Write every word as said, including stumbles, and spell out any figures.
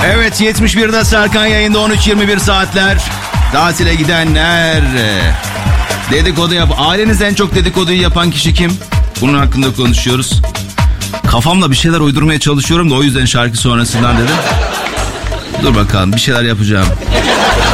Evet, yetmiş birde Serkan yayında, on üç yirmi bir saatler. Tatile gidenler. Dedikodu yap. Ailenizde en çok dedikoduyu yapan kişi kim? Bunun hakkında konuşuyoruz. Kafamla bir şeyler uydurmaya çalışıyorum da o yüzden şarkı sonrasından dedim. Dur bakalım, bir şeyler yapacağım.